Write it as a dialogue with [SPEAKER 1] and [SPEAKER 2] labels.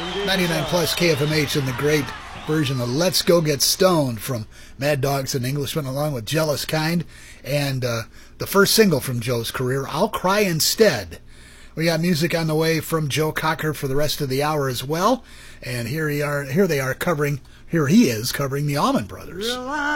[SPEAKER 1] 99 plus KFMH and the great version of Let's Go Get Stoned from Mad Dogs and Englishmen, along with Jealous Kind, and the first single from Joe's career, I'll Cry Instead. We got music on the way from Joe Cocker for the rest of the hour as well, and here he is covering the Allman Brothers.